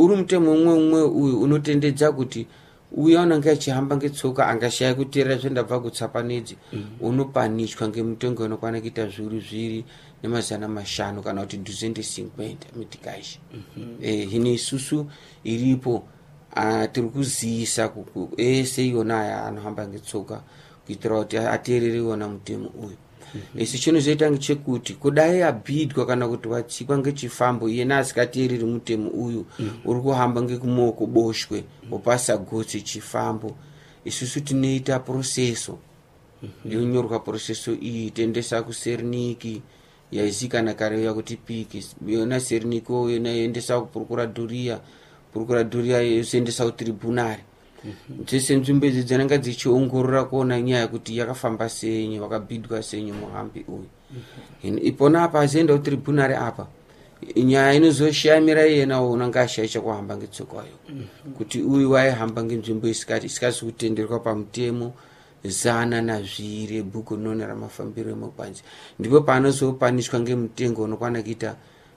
uri mutemo umwe uyu unotendedza kuti uya unenge achihamba ngetsoka angashaya kuteerera zvendabva kutsapanidzi unopanishwa ngemutengo unokwana kuita 2,500 kana kuti 250 mitikashi. Hino isusu iripo tiri kuziisa ese iona aya anohamba ngetsoka kuitira kuti ateerere iwona mutemo uyu. Isi chinozoita ngechekuti kudai abhidwa kana kuti watsikwa ngechifambo iyena asikateereri mutemo uyu uri kuhamba ngekumaoko boshwe wopasa gotsi chifambo, isusu tinoita proseso yonyorwa. Proseso iyi tendesa kuserniki yaizikana kare yakuti piki yona serniko yona yoendesa kuprokuradoria yoendesa kutribunari. Dzese nzvimbo idzi dzinenge dzichiongorora kuona nyaya kuti yakafamba senyi, wakabhidwa senyi muhambi uyu. Ipona apa azienda kutribunari apa nyaya inozoshamira iyena unenge ashaisha kuhamba ngetsokayo kuti uyu waihamba ngenzvimbo isikazi kutenderwa pamutemo 102 bhuku rinoona ramafambiro emugwanzi. Ndipo paanozopanishwa ngemutengo unokwana kuita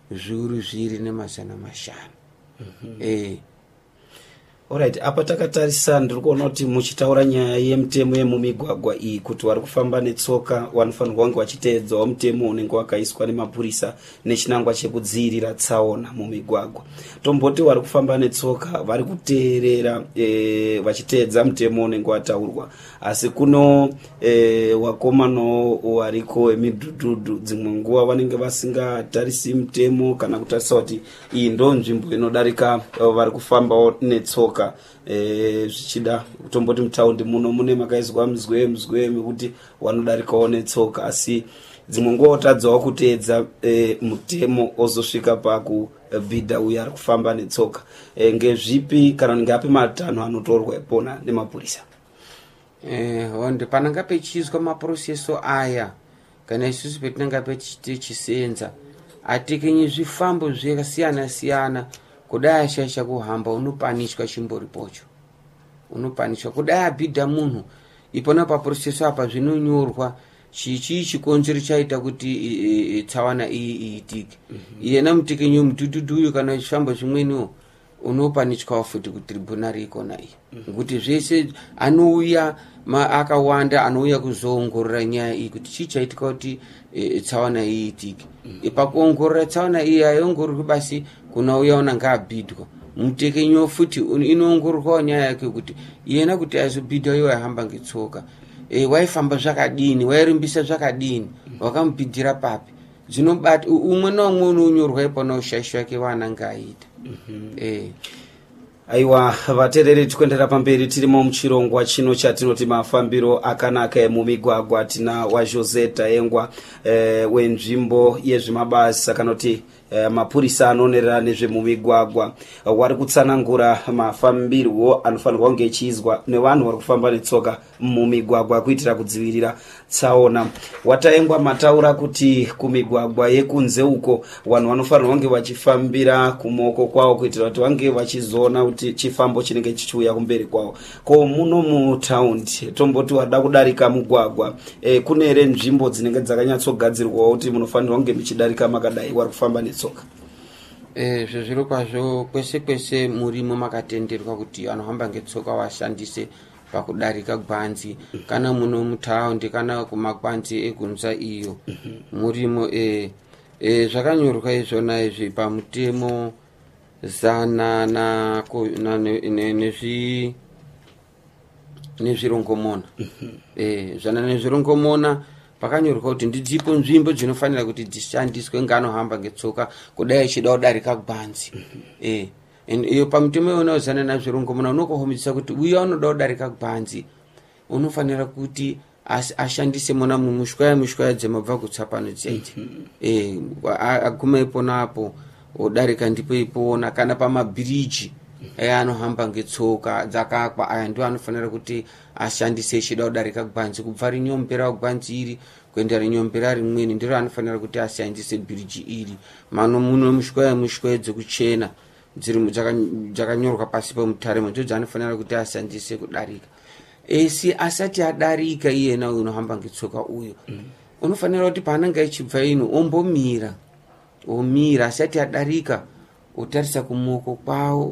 2,500. Alright, apa takatarisa ndiri kuona kuti muchitaura nyaya yemutemo yemumigwagwa iyi kuti vari kufamba netsoka vanofanirwa kunge vachiteedzawo mutemo unenge wakaiswa nemapurisa nechinangwa chekudzivirira tsaona mumigwagwa. Tomboti vari kufamba netsoka vari kuteerera vachiteedza mutemo unenge wataurwa, asi kuno wakomano variko emidhudhudhu dzimwe nguva vanenge vasingatarisi mutemo kana kutarisa kuti iyi ndo nzvimbo inodarika vari kufambawo netsoka. Zvichida kutomboti mutaundi muno mune makaizwa mzwe mekuti wanodarikawo netsoka, asi dzimwe nguva otadzawo kuteedza mutemo ozosvika pakubhidha uyo ari kufamba netsoka. Ngezvipi kana ngapi matanho anotorwa ipona nemapurisa? Honde pananga pechizwa maproseso aya kana isusu petinanga tichisenza atikenye zvifambo zvakasiyana kudai ashaisha kuhamba unopanishwa chimbori pocho, unopanishwa. Kudai abhidha munhu ipona paproseso apa zvinonyorwa chichi chikonzero chaita kuti tsawana iyi iitike. Iyena mutikenyi mudhudhudhu uyu kana chifambo zvimweniwo unopanishwa futi kutribunari ikona iyi. Ngekuti zvese anouya akawanda anouya kuzoongorora nyaya iyi kuti chii chaitika kuti tsawana iyi iitike. Pakuongorora tsawana iyi aiongororwi basi kunauya unanga abhidwa. Mutekenyo futi inoongororwa nyaya yake kuti iyena kuti azobhidwa iwo aihamba ngetsoka, waifamba zvakadini, wairumbisa zvakadini, wakamubhidhira papi. Dzinobati umwe naumwe unonyorwa ipona ushaisho wake waananga aita. Aiwa vateereri, tikuendera pamberi tirimo muchirongwa chino chatinoti mafambiro akanaka emumigwagwa. Tina waJose Taengwa wenzvimbo yezvemabasa kana kuti mapurisa anonerera nezvemumigwagwa wari kutsanangura mafambirwo anofanirwa kunge echiizwa nevanhu vari kufamba netsoka mumigwagwa kuitira kudzivirira tsaona. Wataengwa mataura kuti kumigwagwa yekunze uko vanhu vanofanirwa kunge vachifambira kumaoko kwavo kuitira kuti vange vachizoona kuti chifambo chinenge chichiuya kumberi kwavo. Ko muno mutaundi tomboti wada kudarika mugwagwa kune ere nzvimbo dzinenge dzakanyatsogadzirwawo kuti munofanirwa kunge muchidarika makadai vari kufamba netsoka? Zviro kwazvo kwese murimo makatenderwa kuti anohamba ngetsoka washandise pakudarika gwanzi kana muno mutaundi kana kumagwanzi egunza iyo murimo. Zvakanyorwa izvona izvi pamutemo 100 nezvirongomona. Zvana nezvirongomona pakanyorwa kuti ndidzipo nzvimbo dzinofanira kuti dzishandiswe nganohamba ngetsoka kudai achida kudarika gwanzi. Iyo pamutemo iwona 100 nezvirongomona unokohomedzisa kuti uya unoda kudarika gwanzi unofanira kuti ashandise mona mushwaya dzemabva kutsapano dzaidzi. Aguma ipona apo odarika ndipo ipona kana pamabhiriji anohamba ngetsoka dzakakwa aya ndio anofanira kuti ashandise achida kudarika gwanzi kubva rinyombera gwanzi iri kuenda rinyombera rimweni ndiro anofanira kuti ashandise bhiriji iri. Mano muno mushwaya dzekuchena dziri dzakanyorwa pasi pamutare ndidzo dzanofanira kuti ashandise kudarika. Esi asati adarika iyena unohamba ngetsoka uyo unofanira kuti paanenge achibva ino omira asati adarika otarisa kumuoko kwawo